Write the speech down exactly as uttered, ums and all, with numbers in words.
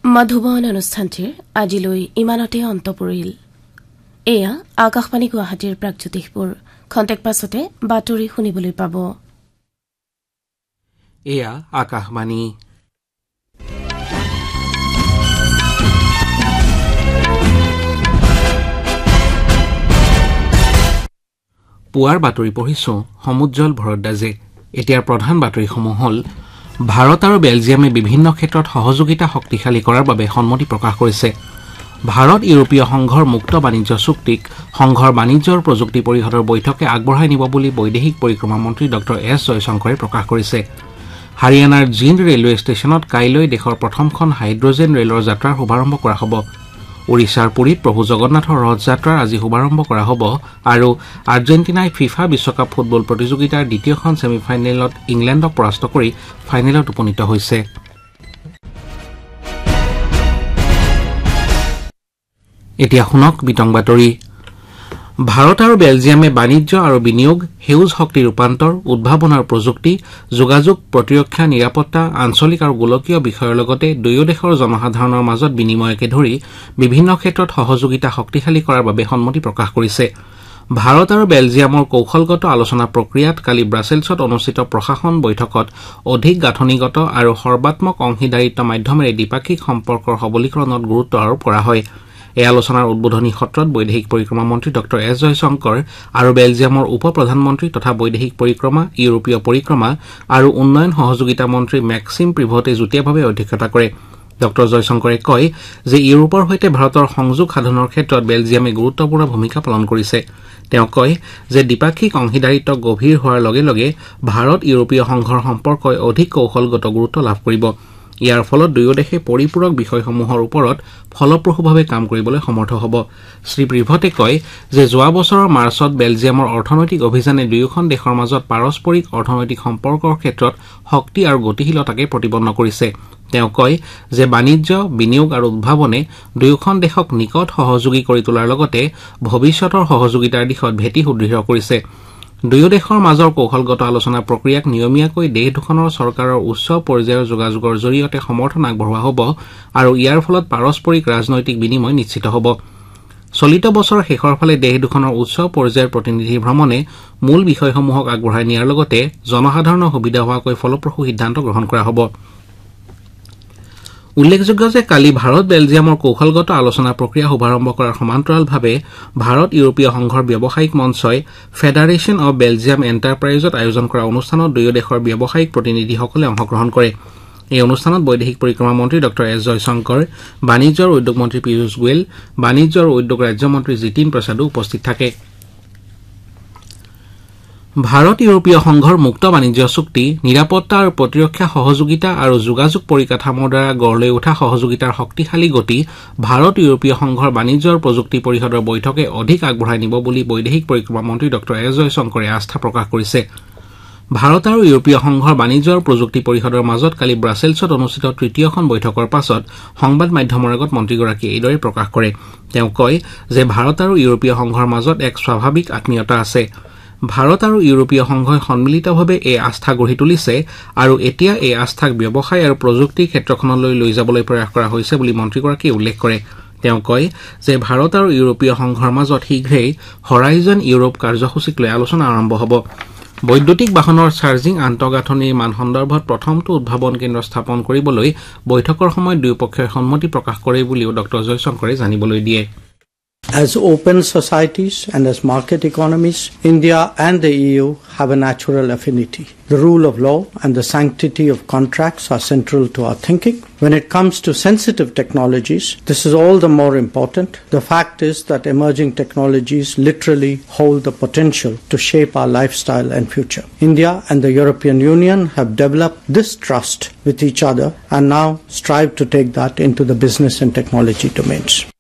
মধুবন অনুষ্ঠানটিৰ আজিলৈ ইমানতে অন্ত পৰিল। এয়া আকাশবাণী গুৱাহাটীৰ প্ৰাগজ্যোতিষপুৰ। খন্তেক পাছতে বাতৰি শুনিবলৈ পাব। এয়া আকাশবাণী। পুৱাৰ বাতৰি পঢ়িছো সমুজ্জ্বল ভৰদ্বাজে। এতিয়াৰ প্ৰধান বাতৰিসমূহ হ'ল ভাৰত আৰু বেলজিয়ামে বিভিন্ন ক্ষেত্ৰত সহযোগিতা শক্তিশালী কৰাৰ বাবে সন্মতি প্ৰকাশ কৰিছে। ভাৰত ইউৰোপীয় সংঘৰ মুক্ত বাণিজ্য চুক্তিক সংঘৰ বাণিজ্য আৰু প্ৰযুক্তি পৰিষদৰ বৈঠকে আগবঢ়াই নিব বুলি বৈদেশিক পৰিক্ৰমা মন্ত্ৰী ডক্টৰ এছ জয়শংকৰে প্ৰকাশ কৰিছে। হাৰিয়ানাৰ জিন্দ ৰেলৱে ষ্টেচনত কাইলৈ দেশৰ প্ৰথমখন হাইড্ৰজেন ৰেলৰ যাত্ৰাৰ শুভাৰম্ভ কৰা হ'ব। ওড়িশাৰ পুৰীত প্ৰভু জগন্নাথৰ ৰথযাত্ৰাৰ আজি শুভাৰম্ভ কৰা হ'ব আৰু আৰ্জেণ্টিনাই ফিফা বিশ্বকাপ ফুটবল প্ৰতিযোগিতাৰ দ্বিতীয়খন ছেমি ফাইনেলত ইংলেণ্ডক পৰাস্ত কৰি ফাইনেলত উপনীত হৈছে। এতিয়া শুনক বিতং বাতৰি। ভাৰত আৰু বেলজিয়ামে বাণিজ্য আৰু বিনিয়োগ, সেউজ শক্তি ৰূপান্তৰ, উদ্ভাৱন আৰু প্ৰযুক্তি, যোগাযোগ, প্ৰতিৰক্ষা, নিৰাপত্তা, আঞ্চলিক আৰু গোলকীয় বিষয়ৰ লগতে দুয়ো দেশৰ জনসাধাৰণৰ মাজত বিনিময়কে ধৰি বিভিন্ন ক্ষেত্ৰত সহযোগিতা শক্তিশালী কৰাৰ বাবে সন্মতি প্ৰকাশ কৰিছে। ভাৰত আৰু বেলজিয়ামৰ কৌশলগত আলোচনা প্ৰক্ৰিয়াত কালি ব্ৰাছেলছত অনুষ্ঠিত প্ৰশাসন বৈঠকত অধিক গাঁথনিগত আৰু সৰ্বাত্মক অংশীদাৰিত্ব মাধ্যমেৰে দ্বিপাক্ষিক সম্পৰ্কৰ সবলীকৰণত গুৰুত্ব আৰোপ কৰা হয়। এই আলোচনাৰ উদ্বোধনী সত্ৰত বৈদেশিক পৰিক্ৰমা মন্ত্ৰী ডক্টৰ এছ জয়শংকৰ আৰু বেলজিয়ামৰ উপ প্ৰধানমন্ত্ৰী তথা বৈদেশিক পৰিক্ৰমা, ইউৰোপীয় পৰিক্ৰমা আৰু উন্নয়ন সহযোগিতা মন্ত্ৰী মেক্সিম প্ৰিভটে যুটীয়াভাৱে অধ্যক্ষতা কৰে। ডক্টৰ জয়শংকৰে কয় যে ইউৰোপৰ সৈতে ভাৰতৰ সংযোগ সাধনৰ ক্ষেত্ৰত বেলজিয়ামে গুৰুত্বপূৰ্ণ ভূমিকা পালন কৰিছে। তেওঁ কয় যে দ্বিপাক্ষিক অংশীদাৰিত্ব গভীৰ হোৱাৰ লগে লগে ভাৰত ইউৰোপীয় সংঘৰ সম্পৰ্কই অধিক কৌশলগত গুৰুত্ব লাভ কৰিব। ইয়াৰ ফলত দুয়ো দেশে পৰিপূৰক বিষয়সমূহৰ ওপৰত ফলপ্ৰসূভাৱে কাম কৰিবলৈ সমৰ্থ হ'ব। শ্ৰীপ্ৰিভটে কয় যে যোৱা বছৰৰ মাৰ্চত বেলজিয়ামৰ অৰ্থনৈতিক অভিযানে দুয়োখন দেশৰ মাজত পাৰস্পৰিক অৰ্থনৈতিক সম্পৰ্কৰ ক্ষেত্ৰত শক্তি আৰু গতিশীলতাকে প্ৰতিপন্ন কৰিছে। তেওঁ কয় যে বাণিজ্য, বিনিয়োগ আৰু উদ্ভাৱনে দুয়োখন দেশক নিকট সহযোগী কৰি তোলাৰ লগতে ভৱিষ্যতৰ সহযোগিতাৰ দিশত ভেটি সুদৃঢ় কৰিছে। দুয়ো দেশৰ মাজৰ কৌশলগত আলোচনা প্ৰক্ৰিয়াক নিয়মীয়াকৈ দেশ দুখনৰ চৰকাৰৰ উচ্চ পৰ্যায়ৰ যোগাযোগৰ জৰিয়তে সমৰ্থন আগবঢ়োৱা হ'ব আৰু ইয়াৰ ফলত পাৰস্পৰিক ৰাজনৈতিক বিনিময় নিশ্চিত হ'ব। চলিত বছৰৰ শেষৰ ফালে দেশ দুখনৰ উচ্চ পৰ্যায়ৰ প্ৰতিনিধি ভ্ৰমণে মূল বিষয়সমূহক আগবঢ়াই নিয়াৰ লগতে জনসাধাৰণৰ সুবিধা হোৱাকৈ ফলপ্ৰসূ সিদ্ধান্ত গ্ৰহণ কৰা হ'ব। উল্লেখযোগ্য যে কালি ভাৰত বেলজিয়ামৰ কৌশলগত আলোচনা প্ৰক্ৰিয়া শুভাৰম্ভ কৰাৰ সমান্তৰালভাৱে ভাৰত ইউৰোপীয় সংঘৰ ব্যৱসায়িক মঞ্চই ফেডাৰেশ্যন অৱ বেলজিয়াম এণ্টাৰপ্ৰাইজত আয়োজন কৰা অনুষ্ঠানত দুয়ো দেশৰ ব্যৱসায়িক প্ৰতিনিধিসকলে অংশগ্ৰহণ কৰে। এই অনুষ্ঠানত বৈদেশিক পৰিক্ৰমা মন্ত্ৰী ডক্টৰ এছ জয়শংকৰ, বাণিজ্য আৰু উদ্যোগ মন্ত্ৰী পীয়ূষ গোৱেল, বাণিজ্য আৰু উদ্যোগ ৰাজ্যমন্ত্ৰী জিতিন প্ৰসাদো উপস্থিত থাকে। ভাৰত ইউৰোপীয় সংঘৰ মুক্ত বাণিজ্য চুক্তি, নিৰাপত্তা আৰু প্ৰতিৰক্ষা সহযোগিতা আৰু যোগাযোগ পৰিকাঠামোৰ দ্বাৰা গঢ় লৈ উঠা সহযোগিতাৰ শক্তিশালী গতি ভাৰত ইউৰোপীয় সংঘৰ বাণিজ্য আৰু প্ৰযুক্তি পৰিষদৰ বৈঠকে অধিক আগবঢ়াই নিব বুলি বৈদেশিক পৰিক্ৰমা মন্ত্ৰী ডক্টৰ এছ জয়শংকৰে আস্থা প্ৰকাশ কৰিছে। ভাৰত আৰু ইউৰোপীয় সংঘৰ বাণিজ্য আৰু প্ৰযুক্তি পৰিষদৰ মাজত কালি ব্ৰাছেলছত অনুষ্ঠিত তৃতীয়খন বৈঠকৰ পাছত সংবাদ মাধ্যমৰ আগত মন্ত্ৰীগৰাকীয়ে এইদৰে প্ৰকাশ কৰে। তেওঁ কয় যে ভাৰত আৰু ইউৰোপীয় সংঘৰ মাজত এক স্বাভাৱিক আত্মীয়তা আছে। ভাৰত আৰু ইউৰোপীয় সংঘই সন্মিলিতভাৱে এই আস্থা গঢ়ি তুলিছে আৰু এতিয়া এই আস্থাক ব্যৱসায় আৰু প্ৰযুক্তিৰ ক্ষেত্ৰখনলৈ লৈ যাবলৈ প্ৰয়াস কৰা হৈছে বুলি মন্ত্ৰীগৰাকীয়ে উল্লেখ কৰে। তেওঁ কয় যে ভাৰত আৰু ইউৰোপীয় সংঘৰ মাজত শীঘ্ৰেই হৰাইজন ইউৰোপ কাৰ্যসূচীক লৈ আলোচনা আৰম্ভ হ'ব। বৈদ্যুতিক বাহনৰ চাৰ্জিং আন্তঃগাঁথনিৰ মান সন্দৰ্ভত প্ৰথমটো উদ্ভাৱন কেন্দ্ৰ স্থাপন কৰিবলৈ বৈঠকৰ সময়ত দুয়োপক্ষই সন্মতি প্ৰকাশ কৰে বুলিও ডক্টৰ জয়শংকৰে জানিবলৈ দিয়ে। As open societies and as market economies, India and the E U have a natural affinity. The rule of law and the sanctity of contracts are central to our thinking. When it comes to sensitive technologies, this is all the more important. The fact is that emerging technologies literally hold the potential to shape our lifestyle and future. India and the European Union have developed this trust with each other and now strive to take that into the business and technology domains.